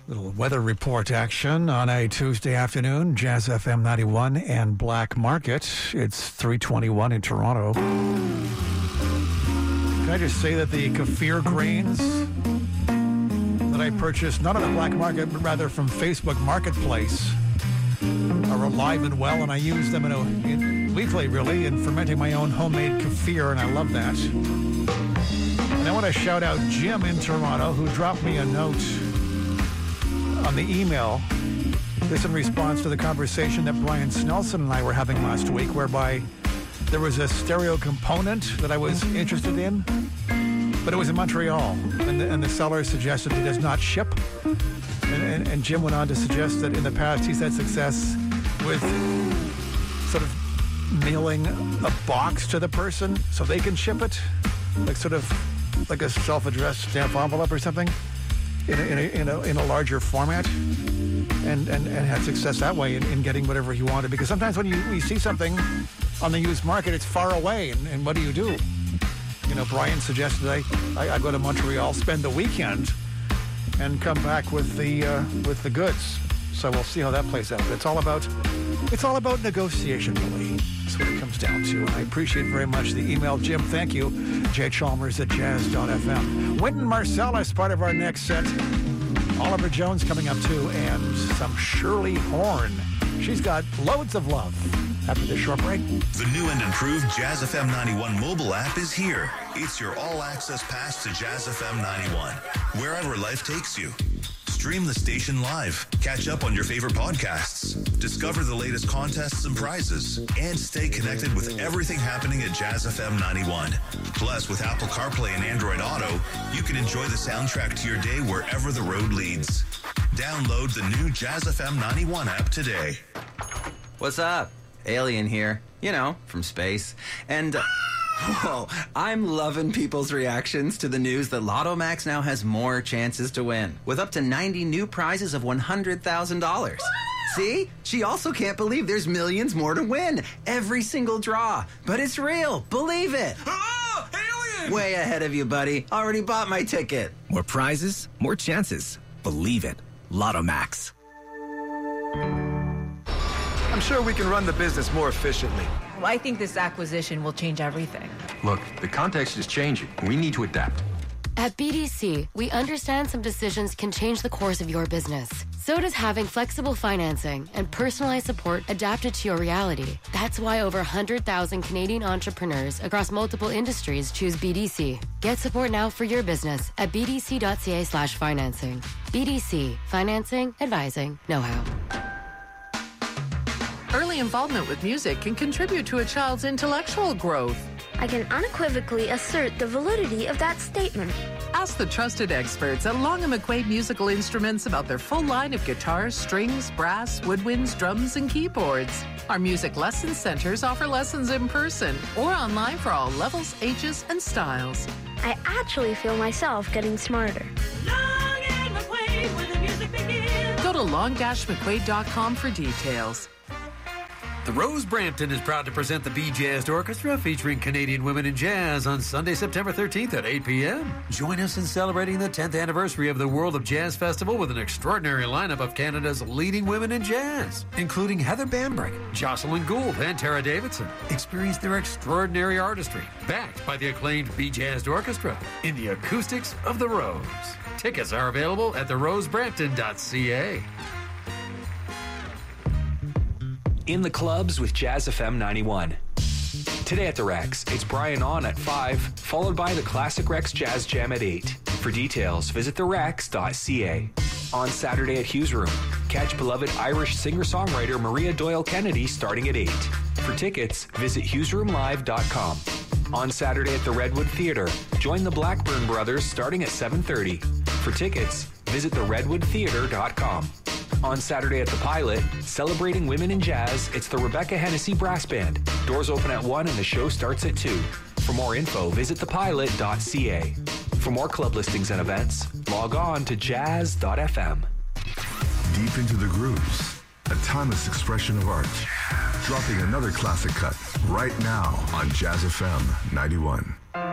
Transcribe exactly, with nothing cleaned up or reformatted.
Little weather report action on a Tuesday afternoon. Jazz F M ninety-one and Black Market. It's three twenty-one in Toronto. Can I just say that the kefir grains that I purchased, not on the Black Market, but rather from Facebook Marketplace, are alive and well, and I use them in a, in, weekly, really, in fermenting my own homemade kefir, and I love that. And I want to shout out Jim in Toronto, who dropped me a note on the email. This in response to the conversation that Brian Snelson and I were having last week, whereby there was a stereo component that I was interested in, but it was in Montreal, and the, and the seller suggested he does not ship. And, and, and Jim went on to suggest that in the past he's had success with sort of mailing a box to the person so they can ship it, like sort of like a self-addressed stamp envelope or something, in a, in a, in a, in a larger format, and, and, and had success that way in, in getting whatever he wanted. Because sometimes when you, you see something on the used market, it's far away, and, and what do you do? You know, Brian suggested I, I, I go to Montreal, spend the weekend, and come back with the uh, with the goods. So we'll see how that plays out. It's all about it's all about negotiation, really. That's what it comes down to. And I appreciate very much the email, Jim. Thank you. Jay Chalmers at jazz dot f m. Wynton Marsalis, part of our next set. Oliver Jones coming up too, and some Shirley Horn. She's got loads of love. After this short break. The new and improved Jazz F M ninety-one mobile app is here. It's your all-access pass to Jazz F M ninety-one, wherever life takes you. Stream the station live, catch up on your favorite podcasts, discover the latest contests and prizes, and stay connected with everything happening at Jazz F M ninety-one. Plus, with Apple CarPlay and Android Auto, you can enjoy the soundtrack to your day wherever the road leads. Download the new Jazz F M ninety-one app today. What's up? Alien here, you know, from space. And, uh, whoa, I'm loving people's reactions to the news that Lotto Max now has more chances to win, with up to ninety new prizes of one hundred thousand dollars. See? She also can't believe there's millions more to win. Every single draw. But it's real. Believe it. Oh, alien! Way ahead of you, buddy. Already bought my ticket. More prizes, more chances. Believe it. Lotto Max. I'm sure we can run the business more efficiently. Well, I think this acquisition will change everything. Look, the context is changing. We need to adapt. At B D C, we understand some decisions can change the course of your business. So does having flexible financing and personalized support adapted to your reality. That's why over one hundred thousand Canadian entrepreneurs across multiple industries choose B D C. Get support now for your business at bdc.ca slash financing. B D C, financing, advising, know-how. Early involvement with music can contribute to a child's intellectual growth. I can unequivocally assert the validity of that statement. Ask the trusted experts at Long and McQuaid Musical Instruments about their full line of guitars, strings, brass, woodwinds, drums, and keyboards. Our music lesson centers offer lessons in person or online for all levels, ages, and styles. I actually feel myself getting smarter. Long and McQuaid, where the music begins. Go to long dash mcquaid dot com for details. The Rose Brampton is proud to present the Bee Jazzed Orchestra featuring Canadian women in jazz on Sunday, September thirteenth at eight p.m. Join us in celebrating the tenth anniversary of the World of Jazz Festival with an extraordinary lineup of Canada's leading women in jazz, including Heather Bambrick, Jocelyn Gould, and Tara Davidson. Experience their extraordinary artistry, backed by the acclaimed Bee Jazzed Orchestra in the acoustics of the Rose. Tickets are available at the rose brampton dot c a. In the clubs with Jazz F M ninety-one. Today at the Rex, it's Brian On at five, followed by the Classic Rex Jazz Jam at eight. For details, visit the rex dot c a. On Saturday at Hughes Room, catch beloved Irish singer-songwriter Maria Doyle Kennedy starting at eight. For tickets, visit hughes room live dot com. On Saturday at the Redwood Theatre, join the Blackburn Brothers starting at seven thirty. For tickets, visit the redwood theatre dot com. On Saturday at the Pilot, celebrating women in jazz, it's the Rebecca Hennessy Brass Band. Doors open at one and the show starts at two. For more info, visit the pilot dot c a. For more club listings and events, log on to jazz dot f m. Deep into the grooves, a timeless expression of art. Dropping another classic cut right now on Jazz F M ninety-one.